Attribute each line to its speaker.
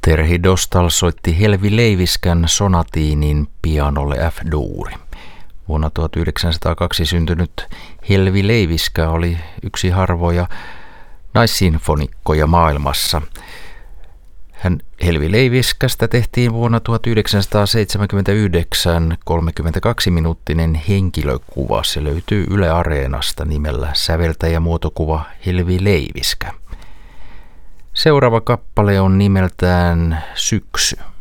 Speaker 1: Terhi Dostal soitti Helvi Leiviskän sonatiinin pianolle F-duuri. Vuonna 1902 syntynyt Helvi Leiviskä oli yksi harvoja naissinfonikkoja maailmassa. Helvi Leiviskästä tehtiin vuonna 1979 32-minuuttinen henkilökuva. Se löytyy Yle Areenasta nimellä säveltäjämuotokuva Helvi Leiviskä. Seuraava kappale on nimeltään Syksy.